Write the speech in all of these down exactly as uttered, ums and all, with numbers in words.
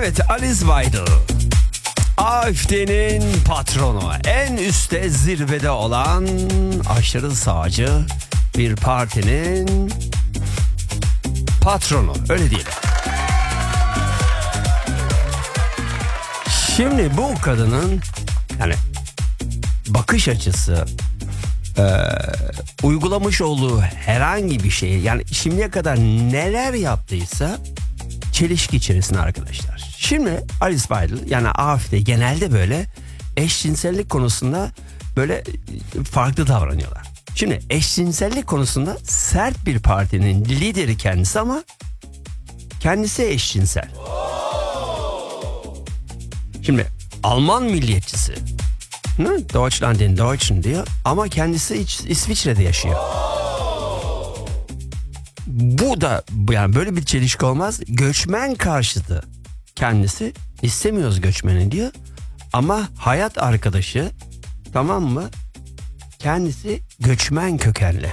Evet, Alice Weidel. A F D'nin patronu, en üstte zirvede olan aşırı sağcı bir partinin patronu, öyle değil. Şimdi bu kadının yani bakış açısı, e, uygulamış olduğu herhangi bir şey, yani şimdiye kadar neler yaptıysa çelişki içerisinde arkadaşlar. Şimdi Alice Weidel, yani A F D genelde böyle eşcinsellik konusunda böyle farklı davranıyorlar. Şimdi eşcinsellik konusunda sert bir partinin lideri kendisi ama kendisi eşcinsel. Şimdi Alman milliyetçisi, Deutschland in Deutschen diyor ama kendisi İsviçre'de yaşıyor. Bu da yani böyle bir çelişki olmaz. Göçmen karşıtı kendisi, istemiyoruz göçmeni diyor ama hayat arkadaşı, tamam mı, kendisi göçmen kökenli.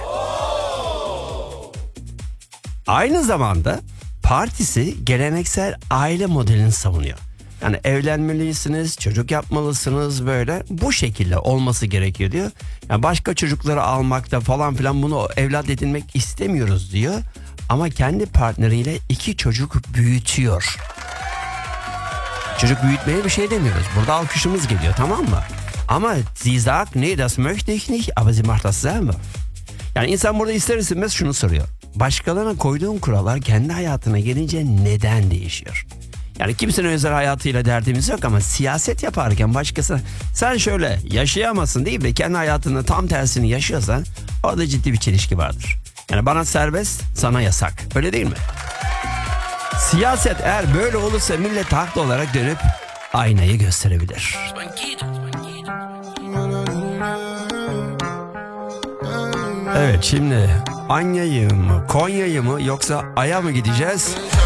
Aynı zamanda partisi geleneksel aile modelini savunuyor. Yani evlenmelisiniz, çocuk yapmalısınız, böyle bu şekilde olması gerekiyor diyor. Yani başka çocukları almakta falan filan, bunu evlat edinmek istemiyoruz diyor. Ama kendi partneriyle iki çocuk büyütüyor. Çocuk büyütmeye bir şey demiyoruz. Burada alkışımız geliyor, tamam mı? Ama sie sagt, nee, das möchte ich nicht, aber sie macht das selber. Yani insan burada ister istemez şunu soruyor. Başkalarına koyduğun kurallar kendi hayatına gelince neden değişiyor? Yani kimsenin özel hayatıyla derdimiz yok ama siyaset yaparken başkası sen şöyle yaşayamazsın deyip de kendi hayatında tam tersini yaşıyorsan orada ciddi bir çelişki vardır. Yani bana serbest, sana yasak. Öyle değil mi? Siyaset eğer böyle olursa millet haklı olarak dönüp aynayı gösterebilir. Evet, şimdi Anya'yı mı, Konya'yı mı yoksa Ay'a mı gideceğiz?